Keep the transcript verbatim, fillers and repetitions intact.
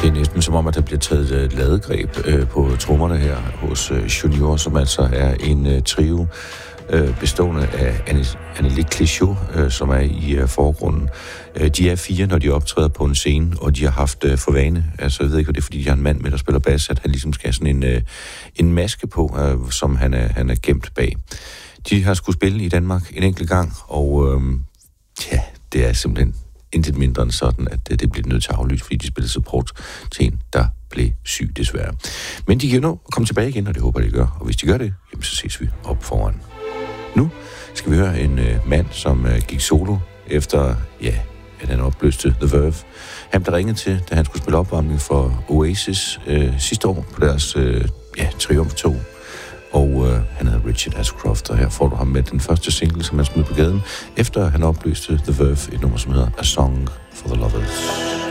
Det er næsten som om, at der bliver taget et ladegreb øh, på trommerne her hos øh, Junior, som altså er en øh, trio øh, bestående af Anneliek Clichot, øh, som er i øh, forgrunden. Øh, de er fire, når de optræder på en scene, og de har haft øh, for vane, altså jeg ved ikke, om det er, fordi de har en mand med, der spiller bas, at han ligesom skal have sådan en, øh, en maske på, øh, som han er, han er gemt bag. De har skulle spille i Danmark en enkelt gang, og øh, ja, det er simpelthen intet mindre end sådan, at det, det bliver nødt til at aflyse, fordi de spillede support til en, der blev syg desværre. Men de kan jo nå at komme tilbage igen, og det håber de gør. Og hvis de gør det, jamen, så ses vi op foran. Nu skal vi høre en øh, mand, som øh, gik solo efter, ja, at han opløste The Verve. Han blev ringet til, da han skulle spille opvarmning for Oasis øh, sidste år på deres øh, ja, triumftog. Og øh, han hedder Richard Ashcroft, og her får du ham med den første single, som han smed på gaden, efter han opløste The Verve, et nummer, som hedder A Song for the Lovers.